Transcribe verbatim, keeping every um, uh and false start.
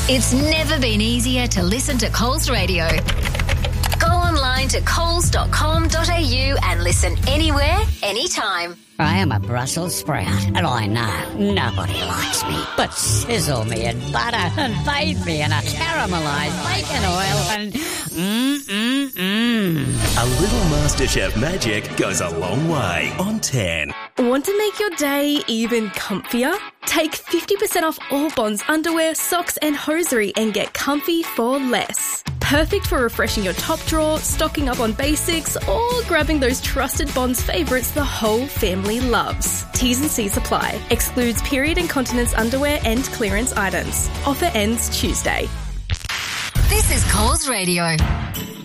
It's never been easier to listen to Coles Radio. Go online to coles dot com dot a u and listen anywhere, anytime. I am a Brussels sprout, and I know nobody likes me. But sizzle me in butter and bathe me in a caramelised bacon oil and mmm-mmm-mmm. A little MasterChef magic goes a long way on ten. Want to make your day even comfier? Take fifty percent off all Bonds underwear, socks and hosiery and get comfy for less. Perfect for refreshing your top drawer, stocking up on basics, or grabbing those trusted Bonds favourites the whole family loves. T's and C's apply. Excludes period incontinence underwear and clearance items. Offer ends Tuesday. This is Coles Radio.